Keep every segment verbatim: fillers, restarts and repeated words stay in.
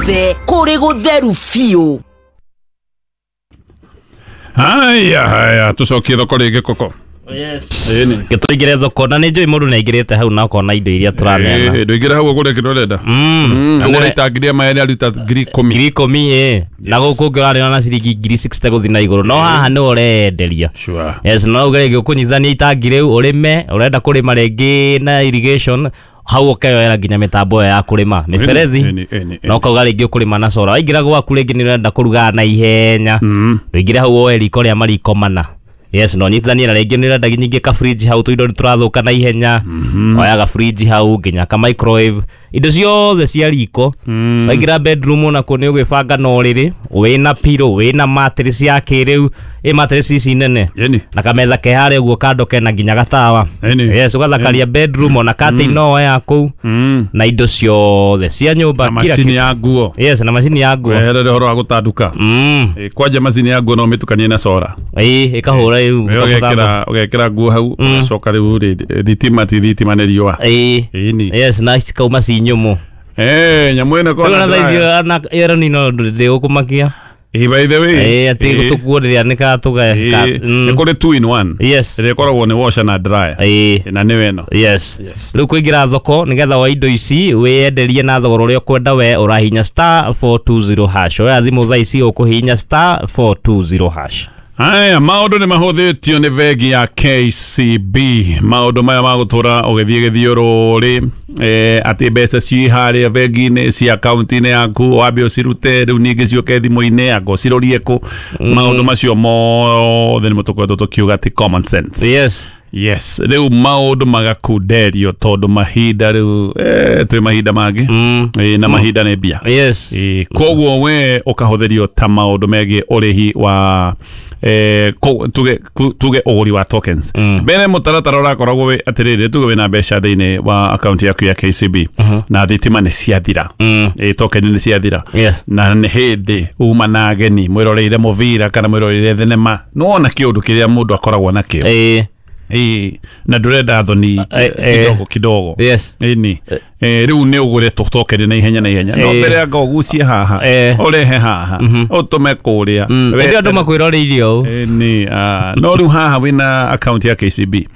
guothe kuri gutheru fiu. Haya haya tucokie thoko ringi koko. Yes. Eni. Gituingire thoko na ni njui mundu ni ingirite hau na kona indo iria turaneana. Eh, ndo ingire hau gure kirorenda. Mm. Ngure itagiria maere aruta ngiri kumi. Ngiri kumi eh. Na guku ngirana na ciringi ngiri sixty guthi na iguru. No haha ni urenderia. Sure. Yes, no ugere gikunyithania itangire urime, urenda kurima ringi na irrigation. Hau ukeyoera nginya mitambo ya kurima miberethi no kauga ringi ukurima na sora waingira gwaku ringi ni urenda kuruga na ihenya wingira hau oe riko ria mariko mana. Yes, no nyithania na ringi ni urenda nyingi ka fridge hau tuindo turathuka na ihenya oya ga fridge hau nginya ka microwave indo ciothe cia riko waingira bedroom na ko ni ugibanga no riri wina pillow wina mattress ya kiriu e mattress ici nene na kametha ke hare uguo kando kena nginya gatawa. Yes, ugathakaria bedroom ona kati no ya ku na indo ciothe cia nyumba kila kitu. Machine ya nguo. Yes, na machine ya nguo. Wewe ndio horo agutanduka. Eh, kwaje machine ya nguo no mitukanie na sora. Eh, ikahura riu. Ugekira ugekira nguo hau ugacoka riu thitima ti thitima ni riwa. Eh. Yes, na cikauma ci nyumu. Eh, nyamu ene ko na thaizio na era ni no ndi ukumakia. Eh, by the way. Eh, ati gutukuoreria ni ka tuga. Ni kore two in one. Yes. Ire koragwo ni washer na dryer. Eh. Na ni weno. Yes. Riu kuingira thoko nigetha wa indo ici wienderie na thogoro uria kwenda we urahinya star four two zero hash. Oya thimu thaa ici ukuhinya star four two zero hash. Aya, maundu ni mahuthitio ni vegi ya K C B. Maundu maya magutura ugithie githiururi eh ati mbeca ci haria vegi ni ci account ni yaku wabe ucirute riu ningi cioke thimu-ini yako cirorie ku maundu macio mothe ni mutukwetwo tukiuga ati common sense. Yes. Yes, riu maundu magakunderio tondu mahinda riu eh twi mahinda mangi mm. eh, na mahinda mm. ne bia. Yes. Eh, koguo we ukahuthirio ta maundu megi urihi wa eh ko tuge tuge uri wa tokens mm. bene mutaratara urakoragwo we atiriri tuge wina mbeca thiini wa account yaku ya K C B uh -huh. na thitima ni ciathira mm. eh token ni ciathira yes. na ni hindi uma na ageni mwiroreire muvira kana mwiroreire thenema no na kiundu kiria mundu akoragwo nakio eh eh na ndurenda thoni kidogo kidogo yes ini eh riu ne ugure token na ihenya na ihenya no mbere anga ugucie haha urehe haha utume kuria ndio ndo makwiroririo ni no riu haha wina account ya K C B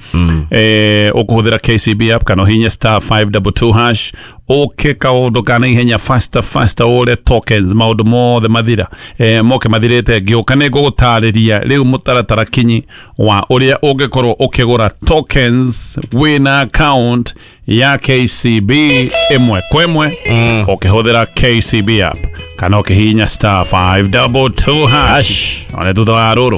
eh ukuhuthira K C B app kana hinya star five two two hash okay kaundu kana ihenya faster faster ore tokens maundu mothe mathira eh moke mathirete ngioka ne ngugutariria riu mutaratara kinyi wa uria ungikorwo ukigura tokens wina account ya K C B imwe kwemwe mm. ukihuthira K C B app kana ukihinya star five two two hash one thutha wa ruru